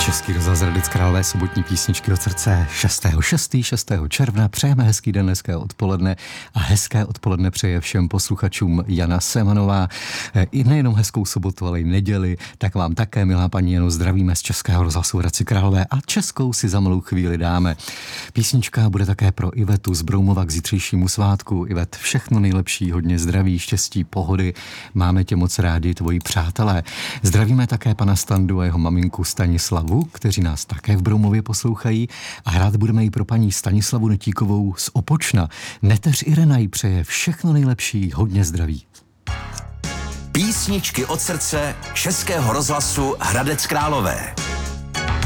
Český rozhlas Hradec Králové, sobotní písničky od srdce 6. června. Přejeme hezký den, hezké odpoledne a hezké odpoledne přeje všem posluchačům Jana Semanová. I nejenom hezkou sobotu, ale i neděli, tak vám také, milá paní Jano, zdravíme z Českého rozhlasu Hradci Králové a českou si za malou chvíli dáme. Písnička bude také pro Ivetu z Broumova k zítřejšímu svátku. Ivet, všechno nejlepší, hodně zdraví, štěstí, pohody. Máme tě moc rádi, tvoji přátelé. Zdravíme také pana Standu a jeho maminku Stanislavu, kteří nás také v Broumově poslouchají, a hrát budeme i pro paní Stanislavu Netíkovou z Opočna. Neteř Irena jí přeje všechno nejlepší, hodně zdraví. Písničky od srdce Českého rozhlasu Hradec Králové.